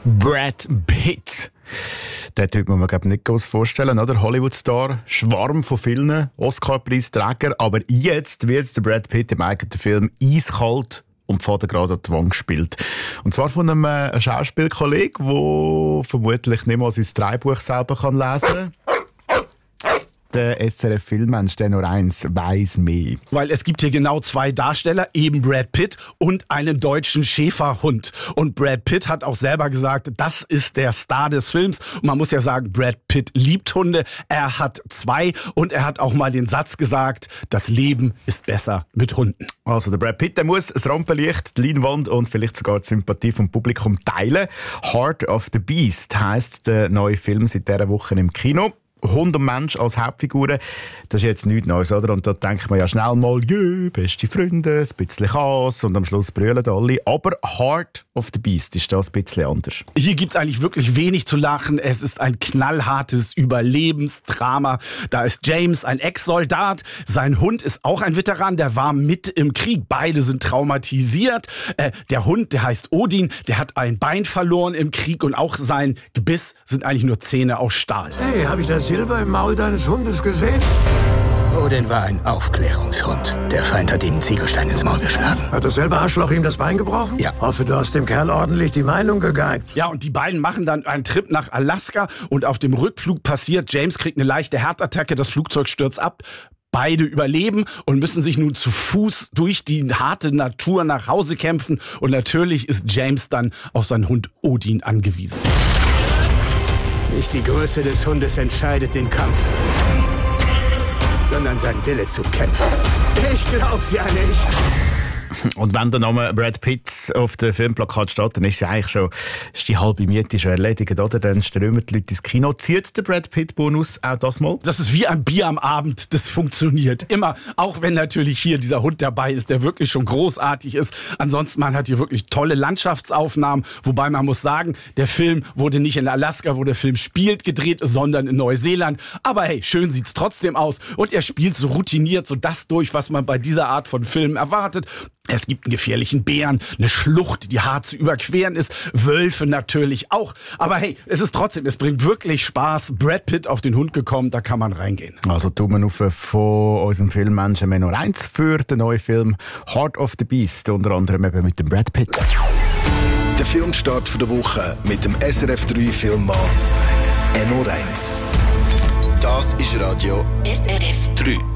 Brad Pitt. Den Typ muss man nicht groß vorstellen, oder? Hollywood-Star, Schwarm von vielen Oscar-Preisträgern. Aber jetzt wird der Brad Pitt im eigenen Film eiskalt und Vater gerade an die Wand gespielt. Und zwar von einem Schauspielkollegen, der vermutlich nicht mal sein Drehbuch selber lesen kann. Der SRF-Filmmensch, der nur eins weiss mehr. Weil es gibt hier genau zwei Darsteller, eben Brad Pitt und einen deutschen Schäferhund. Und Brad Pitt hat auch selber gesagt, das ist der Star des Films. Und man muss ja sagen, Brad Pitt liebt Hunde. Er hat zwei und er hat auch mal den Satz gesagt, das Leben ist besser mit Hunden. Also der Brad Pitt, der muss das Rampenlicht, die Leinwand und vielleicht sogar die Sympathie vom Publikum teilen. Heart of the Beast heisst der neue Film seit dieser Woche im Kino. Hund und Mensch als Hauptfiguren, das ist jetzt nichts Neues, oder? Und da denkt man ja schnell mal, beste Freunde, ein bisschen Chaos und am Schluss brüllen alle. Aber Heart of the Beast ist das ein bisschen anders. Hier gibt's eigentlich wirklich wenig zu lachen. Es ist ein knallhartes Überlebensdrama. Da ist James ein Ex-Soldat. Sein Hund ist auch ein Veteran, der war mit im Krieg. Beide sind traumatisiert. Der Hund, der heißt Odin, der hat ein Bein verloren im Krieg und auch sein Gebiss sind eigentlich nur Zähne aus Stahl. Hey, habe ich das Silber im Maul deines Hundes gesehen? Odin war ein Aufklärungshund. Der Feind hat ihm einen Ziegelstein ins Maul geschlagen. Hat das selbe Arschloch ihm das Bein gebrochen? Ja. Hoffe, du hast dem Kerl ordentlich die Meinung gegeigt. Ja, und die beiden machen dann einen Trip nach Alaska und auf dem Rückflug passiert, James kriegt eine leichte Herzattacke, das Flugzeug stürzt ab. Beide überleben und müssen sich nun zu Fuß durch die harte Natur nach Hause kämpfen. Und natürlich ist James dann auf seinen Hund Odin angewiesen. Nicht die Größe des Hundes entscheidet den Kampf, sondern sein Wille zu kämpfen. Ich glaub's ja nicht. Und wenn der Name Brad Pitt auf dem Filmplakat steht, dann ist ja eigentlich schon die halbe Miete schon erledigt, oder? Dann strömen die Leute ins Kino. Zieht der Brad Pitt-Bonus auch das mal? Das ist wie ein Bier am Abend, das funktioniert immer. Auch wenn natürlich hier dieser Hund dabei ist, der wirklich schon großartig ist. Ansonsten, man hat hier wirklich tolle Landschaftsaufnahmen. Wobei man muss sagen, der Film wurde nicht in Alaska, wo der Film spielt, gedreht, sondern in Neuseeland. Aber hey, schön sieht's trotzdem aus. Und er spielt so routiniert so das durch, was man bei dieser Art von Filmen erwartet. Es gibt einen gefährlichen Bären, eine Schlucht, die hart zu überqueren ist, Wölfe natürlich auch. Aber hey, es ist trotzdem, es bringt wirklich Spaß. Brad Pitt auf den Hund gekommen, da kann man reingehen. Also Daumen auf von unserem Filmmenschen Menno 1 für den neuen Film Heart of the Beast, unter anderem eben mit dem Brad Pitt. Der Filmstart der Woche mit dem SRF 3 Filmmann Enno 1. Das ist Radio SRF 3.